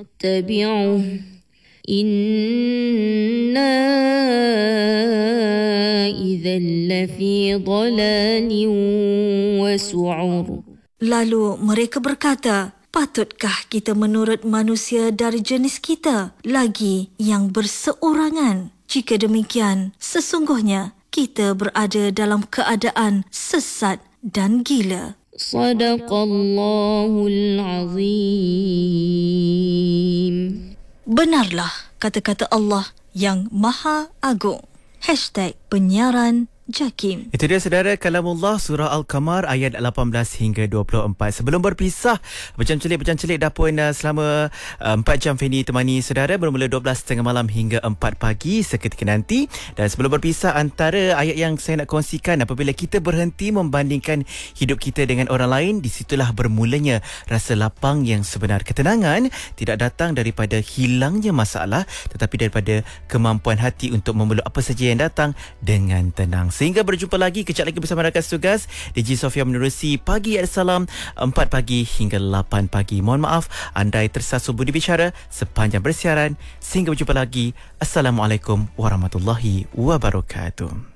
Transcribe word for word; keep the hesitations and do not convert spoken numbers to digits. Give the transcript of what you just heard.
نتبعه إنا إذا لفي ضلال وسعر. Lalu mereka berkata, patutkah kita menurut manusia dari jenis kita lagi yang berseorangan? Jika demikian, sesungguhnya kita berada dalam keadaan sesat dan gila. Sadaqallahul Azim. Benarlah kata-kata Allah yang Maha Agung. Hashtag penyiaran Jakim. Itu dia saudara kalamullah surah Al-Qamar ayat lapan belas hingga dua puluh empat. Sebelum berpisah, Bincang Celik Bincang Celik dah pun uh, selama uh, empat jam Fendi temani saudara bermula dua belas tiga puluh malam hingga empat pagi seketika nanti. Dan sebelum berpisah, antara ayat yang saya nak kongsikan, apabila kita berhenti membandingkan hidup kita dengan orang lain, di situlah bermulanya rasa lapang yang sebenar. Ketenangan tidak datang daripada hilangnya masalah, tetapi daripada kemampuan hati untuk memeluk apa saja yang datang dengan tenang. Sehingga berjumpa lagi kejap lagi bersama rakan tugas D J Sofia menerusi Pagi Salam empat pagi hingga lapan pagi. Mohon maaf andai tersasul budi bicara sepanjang bersiaran. Sehingga berjumpa lagi. Assalamualaikum warahmatullahi wabarakatuh.